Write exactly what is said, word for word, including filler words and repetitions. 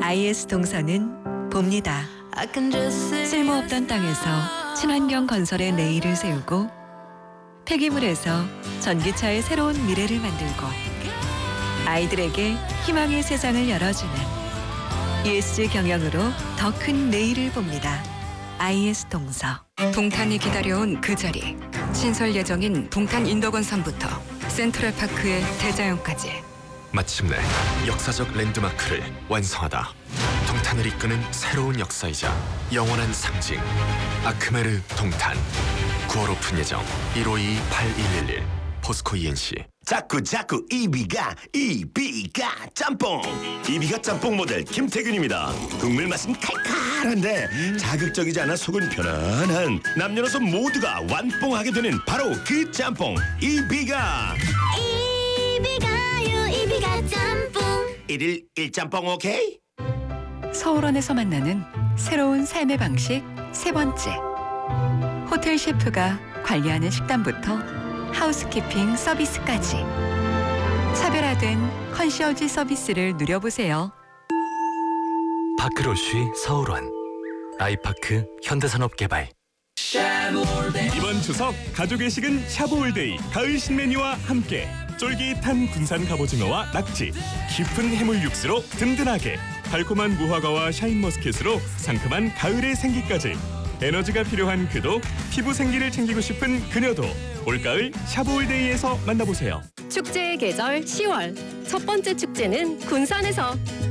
아이에스 동서는 봅니다. 쓸모없던 땅에서 친환경 건설의 내일을 세우고 폐기물에서 전기차의 새로운 미래를 만들고 아이들에게 희망의 세상을 열어주는 이에스지 경영으로 더 큰 내일을 봅니다. 아이에스 동서. 동탄이 기다려온 그 자리. 신설 예정인 동탄 인덕원산부터 센트럴파크의 대자연까지. 마침내 역사적 랜드마크를 완성하다. 동탄을 이끄는 새로운 역사이자 영원한 상징. 아크메르 동탄. 구월 오픈 예정. 일오이 팔일일일. 포스코 이엔씨. 자꾸 자꾸 이비가 이비가 짬뽕. 이비가 짬뽕 모델 김태균입니다. 국물 맛은 칼칼한데 자극적이지 않아 속은 편안한 남녀노소 모두가 완뽕하게 되는 바로 그 짬뽕 이비가. 이비가요 이비가 짬뽕. 일일 일짬뽕 오케이? 서울원에서 만나는 새로운 삶의 방식 세 번째. 호텔 셰프가 관리하는 식단부터 하우스키핑 서비스까지 차별화된 컨시어지 서비스를 누려보세요. 파크로쉬 서울원. 아이파크 현대산업개발. 이번 추석 가족의 식은 샤브올데이 가을 신메뉴와 함께 쫄깃한 군산 갑오징어와 낙지, 깊은 해물 육수로 든든하게, 달콤한 무화과와 샤인머스켓으로 상큼한 가을의 생기까지. 에너지가 필요한 그도, 피부 생기를 챙기고 싶은 그녀도 올가을 샤브올데이에서 만나보세요. 축제의 계절 시월. 첫 번째 축제는 군산에서.